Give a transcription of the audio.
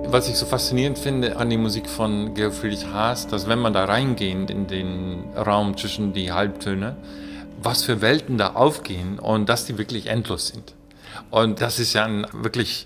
Was ich so faszinierend finde an die Musik von Georg Friedrich Haas, dass wenn man da reingeht in den Raum zwischen die Halbtöne, was für Welten da aufgehen und dass die wirklich endlos sind. Und das ist ja ein wirklich